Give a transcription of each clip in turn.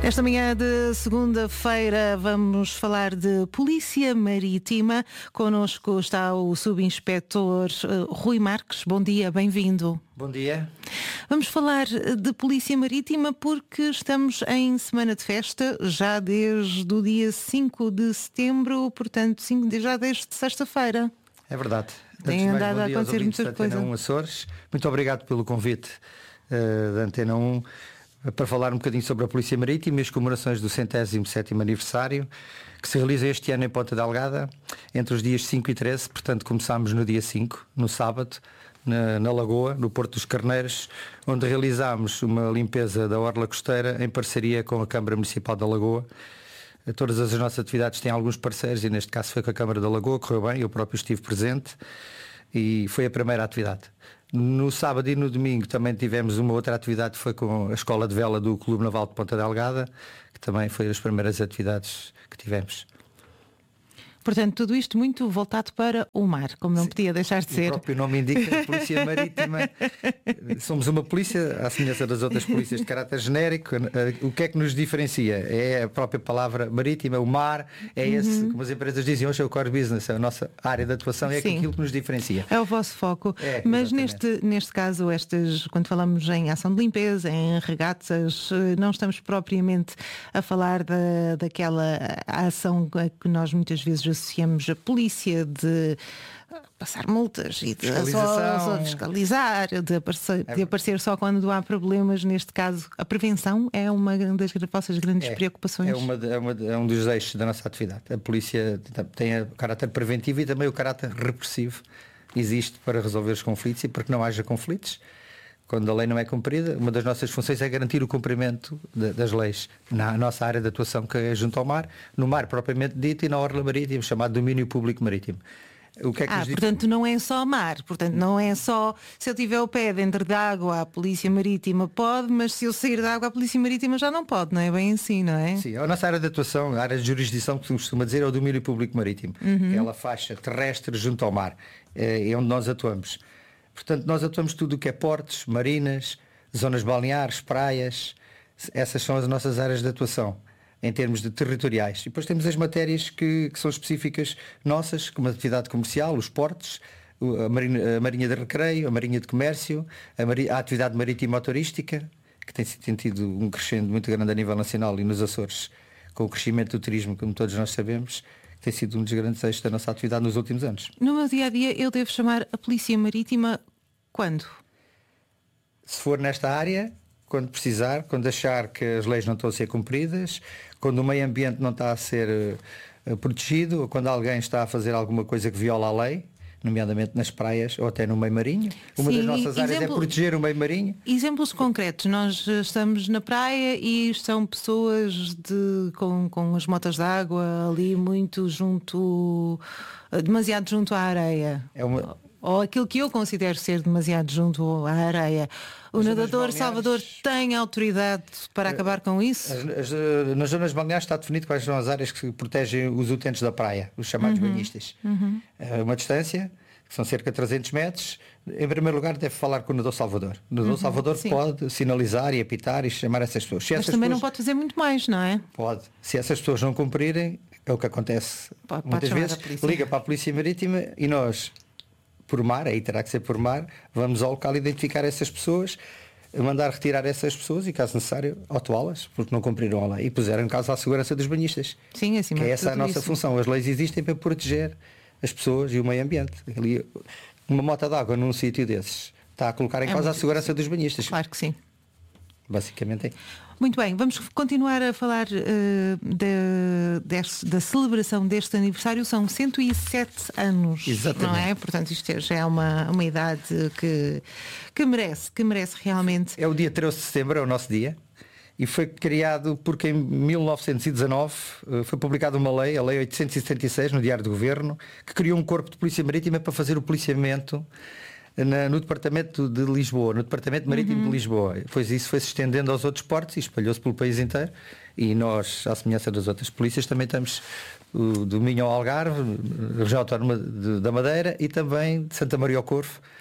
Esta manhã de segunda-feira vamos falar de Polícia Marítima. Connosco está o Subinspetor Rui Marques. Bom dia, bem-vindo. Bom dia. Vamos falar de Polícia Marítima porque estamos em semana de festa, já desde o dia 5 de setembro, portanto, já desde sexta-feira. É verdade. Tem andado a acontecer muita coisa. Antena 1 Açores. Muito obrigado pelo convite da Antena 1 para falar um bocadinho sobre a Polícia Marítima e as comemorações do 107º aniversário, que se realiza este ano em Ponta Delgada, entre os dias 5 e 13, portanto começámos no dia 5, no sábado, na Lagoa, no Porto dos Carneiros, onde realizámos uma limpeza da orla costeira em parceria com a Câmara Municipal da Lagoa. Todas as nossas atividades têm alguns parceiros e neste caso foi com a Câmara da Lagoa, correu bem, eu próprio estive presente e foi a primeira atividade. No sábado e no domingo também tivemos uma outra atividade, foi com a Escola de Vela do Clube Naval de Ponta Delgada, que também foi as primeiras atividades que tivemos. Portanto, tudo isto muito voltado para o mar, como não podia deixar de ser. O próprio nome indica, Polícia Marítima. Somos uma polícia, à semelhança das outras polícias de caráter genérico. O que é que nos diferencia? É a própria palavra marítima, o mar, é esse, como as empresas dizem hoje, é o core business, a nossa área de atuação, é aquilo que nos diferencia. É o vosso foco. Mas neste caso, quando falamos em ação de limpeza, em regatas, não estamos propriamente a falar daquela ação que nós muitas vezes associamos a polícia de passar multas e de só fiscalizar, de aparecer só quando há problemas. Neste caso, a prevenção é uma das vossas grandes preocupações. É um dos eixos da nossa atividade. A polícia tem o caráter preventivo e também o caráter repressivo. Existe para resolver os conflitos e para que não haja conflitos. Quando a lei não é cumprida, uma das nossas funções é garantir o cumprimento das leis na nossa área de atuação, que é junto ao mar, no mar propriamente dito e na orla marítima, chamado domínio público marítimo. O que é que portanto não é só mar, portanto não é só se eu tiver o pé dentro da água a Polícia Marítima pode, mas se eu sair da água a Polícia Marítima já não pode, não é bem assim, não é? Sim, a nossa área de atuação, a área de jurisdição que se costuma dizer é o domínio público marítimo. É aquela faixa terrestre junto ao mar, é onde nós atuamos. Portanto, nós atuamos tudo o que é portos, marinas, zonas balneares, praias. Essas são as nossas áreas de atuação, em termos de territoriais. E depois temos as matérias que são específicas nossas, como a atividade comercial, os portos, a marinha de recreio, a marinha de comércio, a atividade marítima turística, que tem tido um crescendo muito grande a nível nacional e nos Açores, com o crescimento do turismo, como todos nós sabemos, tem sido um dos grandes eixos da nossa atividade nos últimos anos. No meu dia-a-dia eu devo chamar a Polícia Marítima quando? Se for nesta área, quando precisar, quando achar que as leis não estão a ser cumpridas, quando o meio ambiente não está a ser protegido, ou quando alguém está a fazer alguma coisa que viola a lei, nomeadamente nas praias ou até no meio marinho. Uma das nossas áreas é proteger o meio marinho. Exemplos concretos, nós estamos na praia e estão pessoas com as motas de água ali muito demasiado junto à areia. Ou aquilo que eu considero ser demasiado junto à areia. O nadador Salvador tem autoridade para acabar com isso? Nas zonas balneares está definido quais são as áreas que protegem os utentes da praia, os chamados banhistas. Uma distância, que são cerca de 300 metros. Em primeiro lugar deve falar com o nadador Salvador. O nadador Salvador pode sinalizar e apitar e chamar essas pessoas. Mas também não pode fazer muito mais, não é? Pode. Se essas pessoas não cumprirem, é o que acontece muitas vezes, liga para a Polícia Marítima e nós, por mar, aí terá que ser por mar, vamos ao local identificar essas pessoas, mandar retirar essas pessoas e, caso necessário, autuá-las, porque não cumpriram a lei e puseram em causa a segurança dos banhistas. Sim, acima que é de essa a nossa função. As leis existem para proteger as pessoas e o meio ambiente. Ali, uma mota d'água num sítio desses está a colocar em causa a segurança dos banhistas. Claro que sim. Basicamente é. Muito bem, vamos continuar a falar da celebração deste aniversário. São 107 anos. Exatamente. Não é? Portanto, isto já é uma idade que merece realmente. É o dia 13 de setembro, é o nosso dia. E foi criado porque em 1919 foi publicada uma lei, a Lei 876, no Diário do Governo, que criou um corpo de polícia marítima para fazer o policiamento no Departamento de Lisboa, no Departamento Marítimo de Lisboa. Pois isso foi se estendendo aos outros portos e espalhou-se pelo país inteiro. E nós, à semelhança das outras polícias, também temos do Minho ao Algarve, região autónoma da Madeira e também de Santa Maria ao Corvo,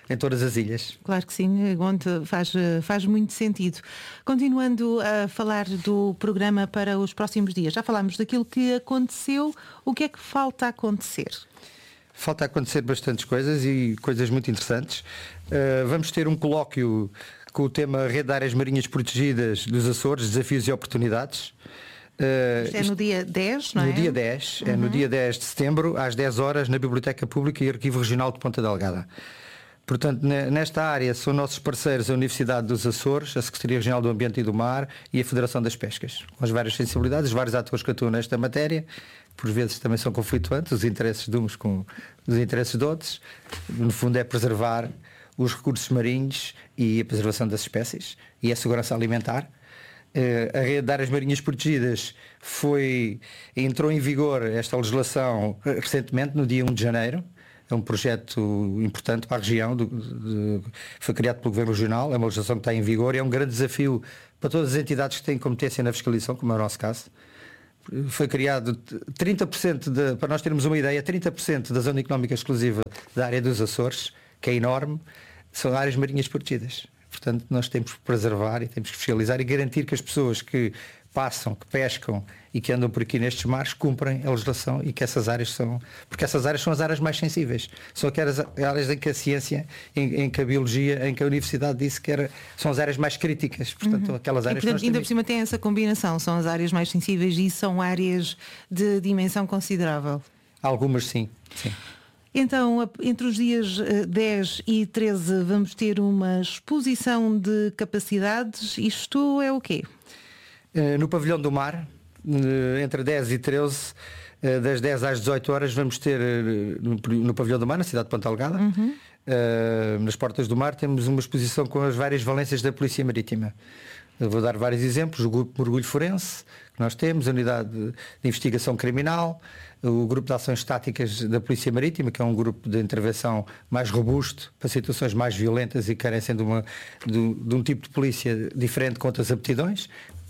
em todas as ilhas. Claro que sim, onde faz muito sentido. Continuando a falar do programa para os próximos dias, já falámos daquilo que aconteceu, o que é que falta acontecer? Falta acontecer bastantes coisas e coisas muito interessantes. Vamos ter um colóquio com o tema Rede de Áreas Marinhas Protegidas dos Açores, Desafios e Oportunidades. Isto é no dia 10, não é? No dia 10, é no dia 10 de setembro, às 10 horas, na Biblioteca Pública e Arquivo Regional de Ponta Delgada. Portanto, nesta área são nossos parceiros a Universidade dos Açores, a Secretaria Regional do Ambiente e do Mar e a Federação das Pescas, com as várias sensibilidades, os vários atores que atuam nesta matéria. Por vezes também são conflituantes, os interesses de uns com os interesses de outros. No fundo é preservar os recursos marinhos e a preservação das espécies e a segurança alimentar. A Rede de Áreas Marinhas Protegidas entrou em vigor esta legislação recentemente, no dia 1 de janeiro. É um projeto importante para a região, foi criado pelo Governo Regional, é uma legislação que está em vigor e é um grande desafio para todas as entidades que têm competência na fiscalização, como é o nosso caso. Foi criado 30%, para nós termos uma ideia, 30% da zona económica exclusiva da área dos Açores, que é enorme, são áreas marinhas protegidas. Portanto, nós temos que preservar e temos que fiscalizar e garantir que as pessoas que passam, que pescam e que andam por aqui nestes mares cumprem a legislação e que essas áreas porque essas áreas são as áreas mais sensíveis. São aquelas áreas em que a ciência, em que a biologia, em que a universidade disse que são as áreas mais críticas. Portanto, aquelas áreas e, portanto, ainda por cima tem essa combinação, são as áreas mais sensíveis e são áreas de dimensão considerável. Algumas sim. Então, entre os dias 10 e 13 vamos ter uma exposição de capacidades. Isto é o quê? No Pavilhão do Mar, entre 10 e 13, das 10 às 18 horas, vamos ter no Pavilhão do Mar, na cidade de Ponta Delgada, nas Portas do Mar, temos uma exposição com as várias valências da Polícia Marítima. Eu vou dar vários exemplos: o Grupo de Mergulho Forense, que nós temos, a Unidade de Investigação Criminal, o Grupo de Ações Táticas da Polícia Marítima, que é um grupo de intervenção mais robusto para situações mais violentas e carecem de um tipo de polícia diferente com outras aptidões.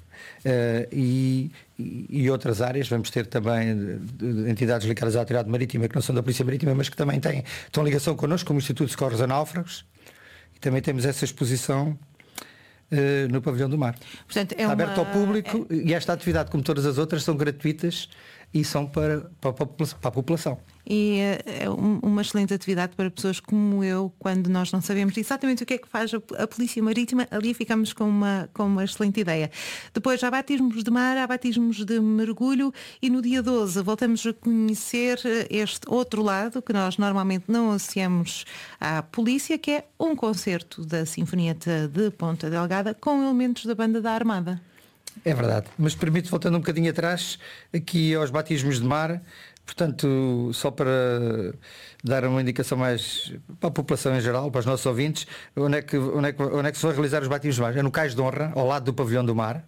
E outras áreas. Vamos ter também entidades ligadas à Autoridade Marítima, que não são da Polícia Marítima, mas que também estão em ligação connosco, como o Instituto de Socorros a Náufragos, e também temos essa exposição no Pavilhão do Mar. Portanto, está aberto ao público e esta atividade, como todas as outras, são gratuitas e são para a população. E é uma excelente atividade para pessoas como eu, quando nós não sabemos exatamente o que é que faz a Polícia Marítima, ali ficamos com uma excelente ideia. Depois há batismos de mar, há batismos de mergulho e no dia 12 voltamos a conhecer este outro lado que nós normalmente não associamos à polícia, que é um concerto da Sinfonieta de Ponta Delgada com elementos da Banda da Armada. É verdade, mas permite, voltando um bocadinho atrás, aqui aos batismos de mar. Portanto, só para dar uma indicação mais para a população em geral, para os nossos ouvintes, onde é que se vai realizar os batismos de mar? É no Cais de Honra, ao lado do Pavilhão do Mar,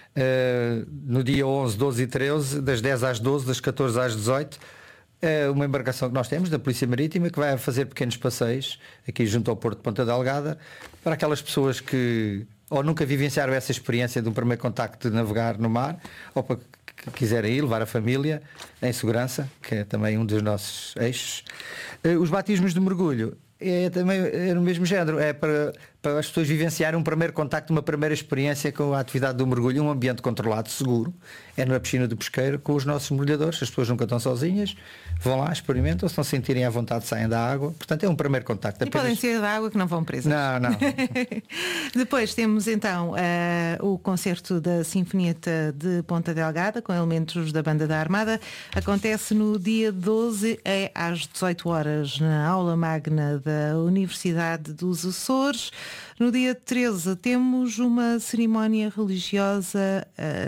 no dia 11, 12 e 13, das 10 às 12, das 14 às 18. É uma embarcação que nós temos, da Polícia Marítima, que vai fazer pequenos passeios aqui junto ao Porto de Ponta Delgada, para aquelas pessoas que ou nunca vivenciaram essa experiência de um primeiro contacto de navegar no mar, ou para que quiserem ir levar a família em segurança, que é também um dos nossos eixos. Os batismos de mergulho é no mesmo género, é para as pessoas vivenciarem um primeiro contacto, uma primeira experiência com a atividade do mergulho, um ambiente controlado, seguro. É na piscina do pesqueiro com os nossos mergulhadores, as pessoas nunca estão sozinhas, vão lá, experimentam, se não sentirem à vontade saem da água, portanto é um primeiro contacto. E podem ser da água que não vão presas. Não. Depois temos então o concerto da Sinfonieta de Ponta Delgada com elementos da Banda da Armada. Acontece no dia 12 às 18 horas na aula magna da Universidade dos Açores. No dia 13 temos uma cerimónia religiosa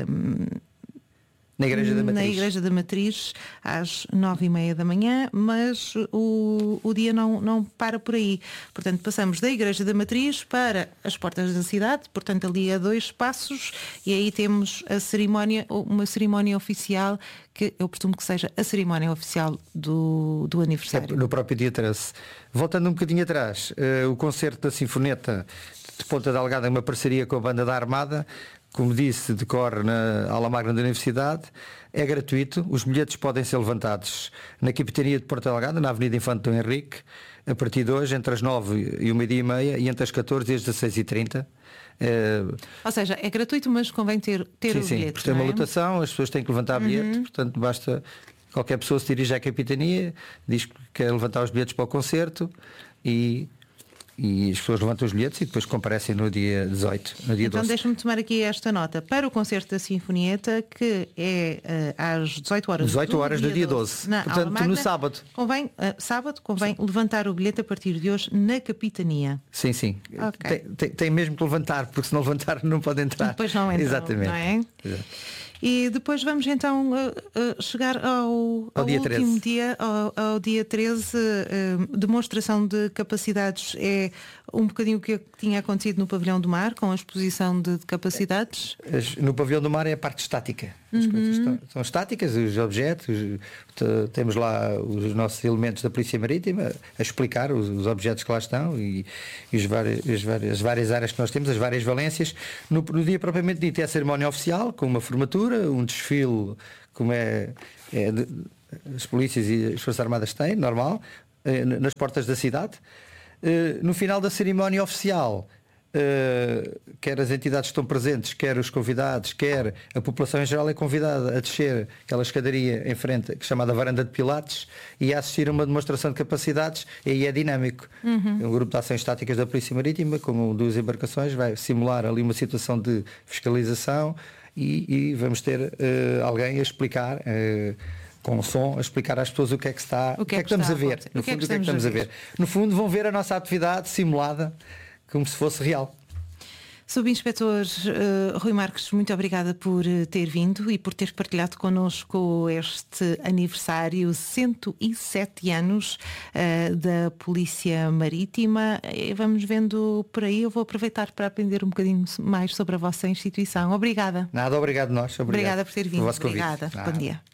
na Igreja da Matriz, às 9h30 da manhã, mas o dia não para por aí. Portanto, passamos da Igreja da Matriz para as portas da cidade, portanto ali a 2 passos, e aí temos uma cerimónia oficial, que eu presumo que seja a cerimónia oficial do aniversário. No próprio dia 13. Voltando um bocadinho atrás, o concerto da Sinfoneta de Ponta Delgada é uma parceria com a Banda da Armada, como disse, decorre na aula magna da Universidade. É gratuito, os bilhetes podem ser levantados na Capitania de Porta Delgada, na Avenida Infante Dom Henrique, a partir de hoje, entre as 9 e o meio-dia e meia, e entre as 14 e as 16h30. Ou seja, é gratuito, mas convém ter o bilhete. Sim, porque tem uma lotação, as pessoas têm que levantar bilhete, portanto basta qualquer pessoa se dirige à Capitania, diz que quer levantar os bilhetes para o concerto e as pessoas levantam os bilhetes e depois comparecem no dia 18, no dia 12. Então deixa-me tomar aqui esta nota. Para o concerto da Sinfonieta, que é às 18 horas. 18 horas do dia 12. Portanto, Magna, no sábado. Convém levantar o bilhete a partir de hoje na Capitania. Sim. Okay. Tem mesmo que levantar, porque se não levantar não pode entrar. Depois não entra. Exatamente. Não é? Exato. E depois vamos então chegar ao dia último 13. dia, ao dia 13. Demonstração de capacidades é um bocadinho o que tinha acontecido no Pavilhão do Mar, com a exposição de capacidades. No Pavilhão do Mar é a parte estática. As coisas estão estáticas, os objetos, temos lá os nossos elementos da Polícia Marítima a explicar os objetos que lá estão e as várias áreas que nós temos, as várias valências. No dia propriamente dito é a cerimónia oficial, com uma formatura, um desfile, como as polícias e as Forças Armadas têm, normal, nas portas da cidade. No final da cerimónia oficial, quer as entidades que estão presentes, quer os convidados, quer a população em geral é convidada a descer aquela escadaria em frente, chamada Varanda de Pilates, e a assistir a uma demonstração de capacidades, e aí é dinâmico. Um grupo de ações estáticas da Polícia Marítima, com 2 embarcações, vai simular ali uma situação de fiscalização e vamos ter alguém a explicar com som, a explicar às pessoas o que é que estamos a ver. No fundo, o que é que estamos a ver. No fundo, vão ver a nossa atividade simulada como se fosse real. Subinspetor Rui Marques, muito obrigada por ter vindo e por ter partilhado connosco este aniversário, 107 anos da Polícia Marítima. Vamos vendo por aí, eu vou aproveitar para aprender um bocadinho mais sobre a vossa instituição. Obrigada. Nada, obrigado nós. Obrigada por ter vindo. Obrigada. Bom dia.